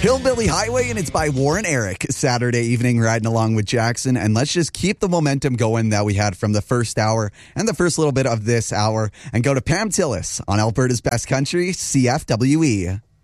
Hillbilly Highway, and it's by Warren Eric. Saturday evening, riding along with Jackson, and let's just keep the momentum going that we had from the first hour and the first little bit of this hour, and go to Pam Tillis on Alberta's Best Country, CFWE.